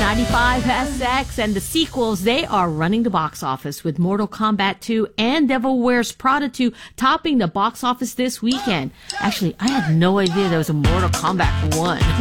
95 SX and the sequels, they are running the box office with Mortal Kombat 2 and Devil Wears Prada 2 topping the box office this weekend. Actually, I had no idea there was a Mortal Kombat 1.